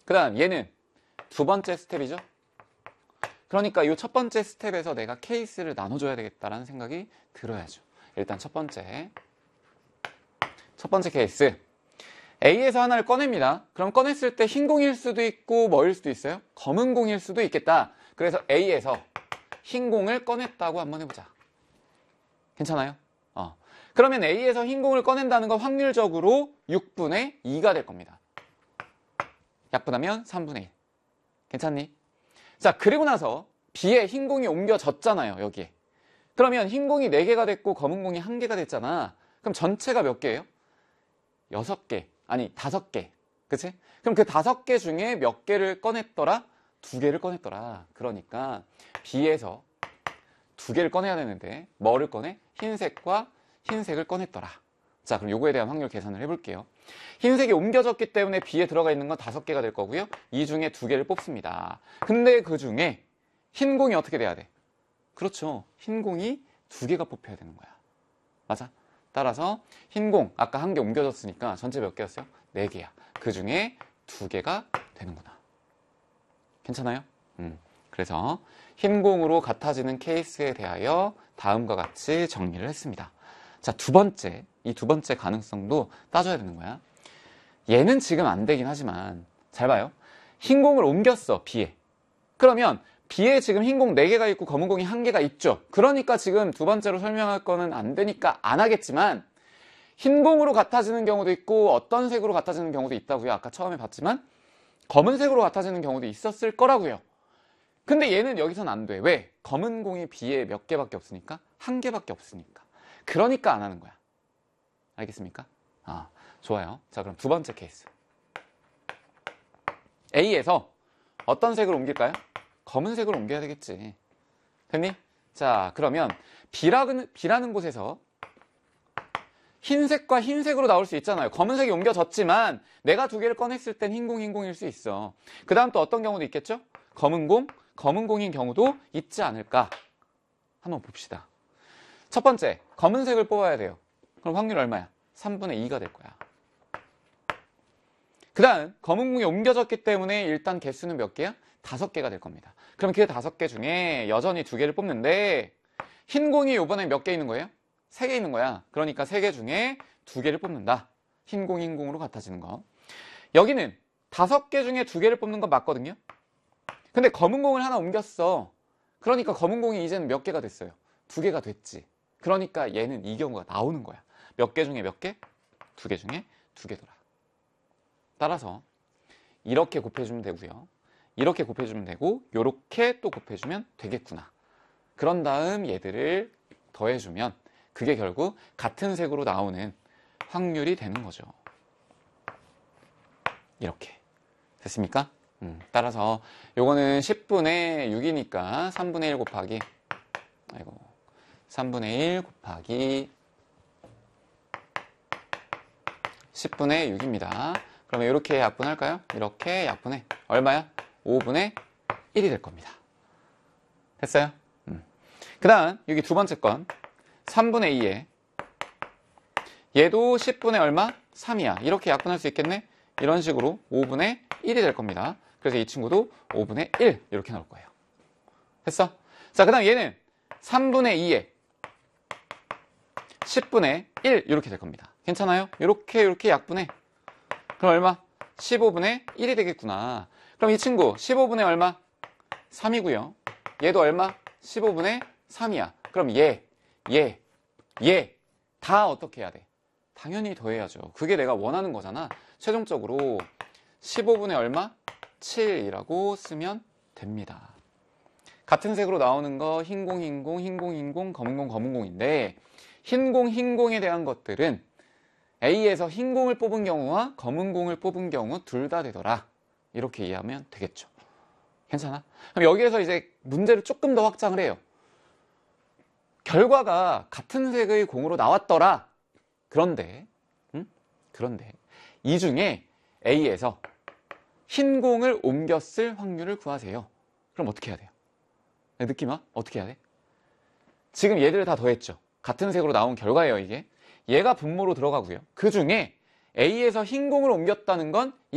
그 다음 얘는 두 번째 스텝이죠. 그러니까 이 첫 번째 스텝에서 내가 케이스를 나눠줘야 되겠다라는 생각이 들어야죠. 일단 첫 번째 케이스. A에서 하나를 꺼냅니다. 그럼 꺼냈을 때 흰 공일 수도 있고 뭐일 수도 있어요? 검은 공일 수도 있겠다. 그래서 A에서 흰 공을 꺼냈다고 한번 해보자. 괜찮아요? 그러면 A에서 흰 공을 꺼낸다는 건 확률적으로 6분의 2가 될 겁니다. 약분하면 3분의 1. 괜찮니? 자, 그리고 나서 B에 흰 공이 옮겨졌잖아요, 여기에. 그러면 흰 공이 4개가 됐고 검은 공이 1개가 됐잖아. 그럼 전체가 몇 개예요? 6개. 아니, 5개. 그치? 그럼 그 5개 중에 몇 개를 꺼냈더라? 2개를 꺼냈더라. 그러니까 B에서 2개를 꺼내야 되는데 뭐를 꺼내? 흰색과 흰색을 꺼냈더라. 자, 그럼 요거에 대한 확률 계산을 해볼게요. 흰색이 옮겨졌기 때문에 B에 들어가 있는 건 5개가 될 거고요. 이 중에 2개를 뽑습니다. 근데 그 중에 흰 공이 어떻게 돼야 돼? 그렇죠. 흰 공이 2개가 뽑혀야 되는 거야. 맞아? 따라서 흰 공, 아까 1개 옮겨졌으니까 전체 몇 개였어요? 4개야. 그 중에 2개가 되는구나. 괜찮아요? 그래서 흰 공으로 같아지는 케이스에 대하여 다음과 같이 정리를 했습니다. 자, 이 두 번째 가능성도 따져야 되는 거야. 얘는 지금 안 되긴 하지만 잘 봐요. 흰 공을 옮겼어, B에. 그러면 B에 지금 흰 공 4개가 있고 검은 공이 1개가 있죠. 그러니까 지금 두 번째로 설명할 거는 안 되니까 안 하겠지만 흰 공으로 같아지는 경우도 있고 어떤 색으로 같아지는 경우도 있다고요. 아까 처음에 봤지만 검은색으로 같아지는 경우도 있었을 거라고요. 근데 얘는 여기선 안 돼. 왜? 검은 공이 B에 몇 개밖에 없으니까? 1개밖에 없으니까. 그러니까 안 하는 거야. 알겠습니까? 좋아요. 자, 그럼 두 번째 케이스. A에서 어떤 색으로 옮길까요? 검은색으로 옮겨야 되겠지. 됐니? 자, 그러면 B라는 곳에서 흰색과 흰색으로 나올 수 있잖아요. 검은색이 옮겨졌지만 내가 2개를 꺼냈을 땐 흰공일 수 있어. 그 다음 또 어떤 경우도 있겠죠? 검은 공인 경우도 있지 않을까? 한번 봅시다. 첫 번째, 검은색을 뽑아야 돼요. 그럼 확률 얼마야? 3분의 2가 될 거야. 그 다음 검은 공이 옮겨졌기 때문에 일단 개수는 몇 개야? 5개가 될 겁니다. 그럼 그 5개 중에 여전히 2개를 뽑는데 흰 공이 이번에 몇 개 있는 거예요? 3개 있는 거야. 그러니까 3개 중에 2개를 뽑는다. 흰 공으로 같아지는 거. 여기는 5개 중에 2개를 뽑는 건 맞거든요. 근데 검은 공을 하나 옮겼어. 그러니까 검은 공이 이제는 몇 개가 됐어요? 2개가 됐지. 그러니까 얘는 이 경우가 나오는 거야. 몇 개 중에 몇 개? 2개 중에 2개더라. 따라서 이렇게 곱해주면 되고요. 이렇게 곱해주면 되고 이렇게 또 곱해주면 되겠구나. 그런 다음 얘들을 더해주면 그게 결국 같은 색으로 나오는 확률이 되는 거죠. 이렇게. 됐습니까? 따라서 요거는 10분의 6이니까 3분의 1 곱하기 3분의 1 곱하기 10분의 6입니다. 그러면 이렇게 약분할까요? 이렇게 약분해. 얼마야? 5분의 1이 될 겁니다. 됐어요? 그 다음 여기 두 번째 건 3분의 2에 얘도 10분의 얼마? 3이야. 이렇게 약분할 수 있겠네? 이런 식으로 5분의 1이 될 겁니다. 그래서 이 친구도 5분의 1 이렇게 나올 거예요. 됐어? 자, 그 다음 얘는 3분의 2에 10분의 1 이렇게 될 겁니다. 괜찮아요? 이렇게 약분해. 그럼 얼마? 15분의 1이 되겠구나. 그럼 이 친구 15분의 얼마? 3이고요. 얘도 얼마? 15분의 3이야. 그럼 얘 다 어떻게 해야 돼? 당연히 더해야죠. 그게 내가 원하는 거잖아. 최종적으로 15분의 얼마? 7이라고 쓰면 됩니다. 같은 색으로 나오는 거 흰공, 검은 공인데 흰공에 대한 것들은 A에서 흰공을 뽑은 경우와 검은 공을 뽑은 경우 둘 다 되더라. 이렇게 이해하면 되겠죠. 괜찮아? 그럼 여기에서 이제 문제를 조금 더 확장을 해요. 결과가 같은 색의 공으로 나왔더라. 그런데 이 중에 A에서 흰 공을 옮겼을 확률을 구하세요. 그럼 어떻게 해야 돼요? 느낌 와? 어떻게 해야 돼? 지금 얘들을 다 더했죠. 같은 색으로 나온 결과예요, 이게. 얘가 분모로 들어가고요. 그 중에 A에서 흰 공을 옮겼다는 건